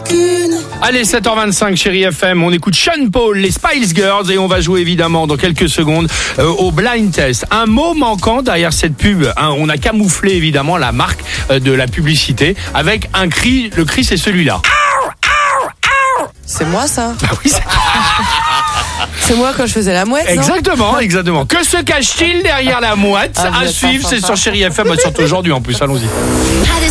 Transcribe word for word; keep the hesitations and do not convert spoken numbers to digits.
aucune. Allez, sept heures vingt-cinq, Chérie F M, on écoute Sean Paul, les Spice Girls, et on va jouer évidemment dans quelques secondes euh, au blind test. Un mot manquant derrière cette pub, hein, on a camouflé évidemment la marque euh, de la publicité avec un cri, le cri c'est celui-là. C'est moi ça. Bah oui, c'est... C'est moi quand je faisais la mouette. Exactement, non exactement. Que se cache-t-il derrière la mouette? Ah, À suivre, c'est sur Chérie F M, surtout aujourd'hui en plus, allons-y.